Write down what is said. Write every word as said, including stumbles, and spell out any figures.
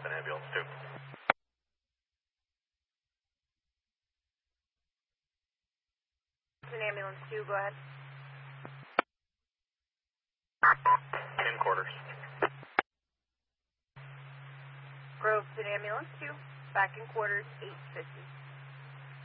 in ambulance two. In ambulance two, go ahead. In quarters. Grove's in ambulance two, back in quarters eight fifty.